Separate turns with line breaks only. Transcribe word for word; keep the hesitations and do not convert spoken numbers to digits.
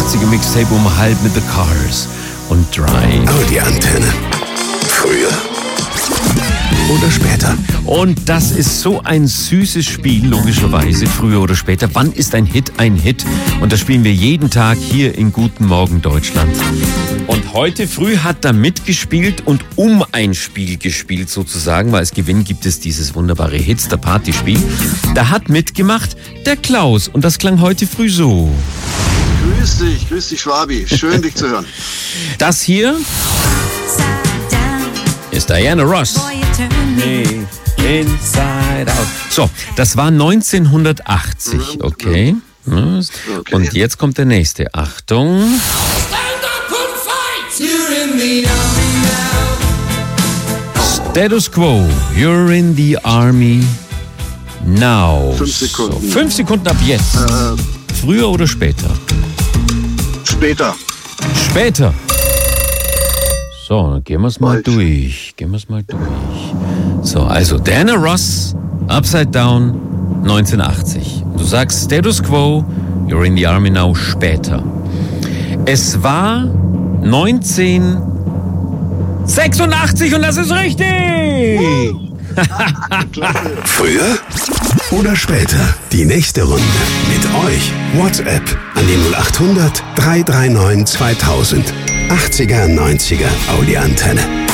achtziger Mixtape um halb mit The Cars und Drive.
Audi Antenne. Früher oder später.
Und das ist so ein süßes Spiel, logischerweise, früher oder später. Wann ist ein Hit ein Hit? Und das spielen wir jeden Tag hier in Guten Morgen Deutschland. Und heute früh hat er mitgespielt und um ein Spiel gespielt sozusagen, weil als Gewinn gibt es dieses wunderbare Hits, der Partyspiel. Da hat mitgemacht der Klaus und das klang heute früh so.
Grüß dich, grüß dich Schwabi, schön dich zu hören.
Das hier ist Diana Ross. Hey, inside out. So, das war neunzehnhundertachtzig, okay?
Okay.
Und jetzt kommt der nächste. Achtung. Status Quo, you're in the army now.
Fünf Sekunden.
So, fünf Sekunden ab jetzt.
Äh,
Früher oder später?
später.
Später. So, dann gehen wir es mal
Falsch.
durch. Gehen wir es mal durch. So, also Diana Ross, Upside Down, neunzehnhundertachtzig. Du sagst Status Quo, you're in the army now, später. Es war neunzehnhundertsechsundachtzig und das ist richtig!
Früher oder später. Die nächste Runde mit euch. WhatsApp an die null acht hundert, drei drei neun zweitausend. achtziger, neunziger Audi Antenne.